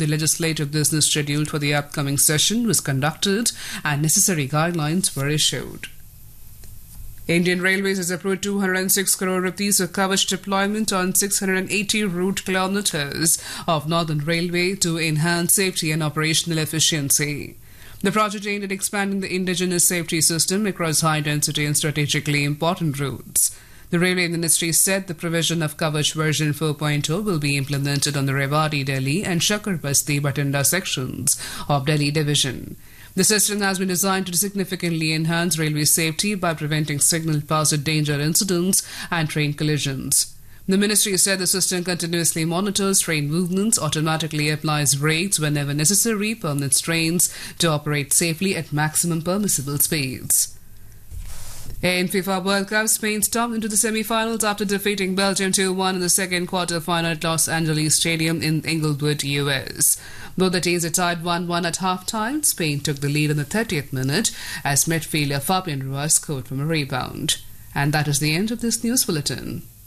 the legislative business scheduled for the upcoming session was conducted and necessary guidelines were issued. Indian Railways has approved 206 crore rupees of coverage deployment on 680 route kilometers of Northern Railway to enhance safety and operational efficiency. The project aimed at expanding the indigenous safety system across high-density and strategically important routes. The Railway Ministry said the provision of Kavach version 4.0 will be implemented on the Rewari, Delhi and Shakar Basti Bathinda sections of Delhi Division. The system has been designed to significantly enhance railway safety by preventing signal pass danger incidents and train collisions. The ministry said the system continuously monitors train movements, automatically applies brakes whenever necessary, permits trains to operate safely at maximum permissible speeds. In FIFA World Cup, Spain stormed into the semi-finals after defeating Belgium 2-1 in the second quarter-final at Los Angeles Stadium in Inglewood, US. Both the teams are tied 1-1 at half-time. Spain took the lead in the 30th minute as midfielder Fabian Ruiz scored from a rebound. And that is the end of this news bulletin.